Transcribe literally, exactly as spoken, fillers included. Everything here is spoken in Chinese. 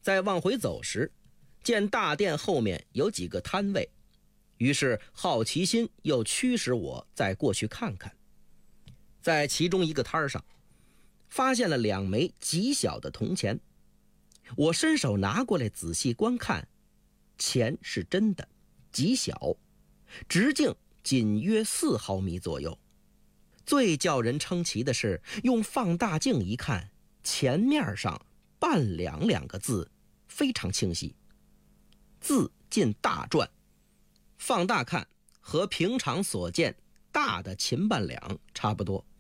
在往回走时，见大殿后面有几个摊位，于是好奇心又驱使我再过去看看。在其中一个摊上，发现了两枚极小的铜钱，我伸手拿过来仔细观看，钱是真的，极小，直径仅约四毫米左右。最叫人称奇的是，用放大镜一看，钱面上半两两个字非常清晰，字近大篆，放大看和平常所见大的秦半两差不多。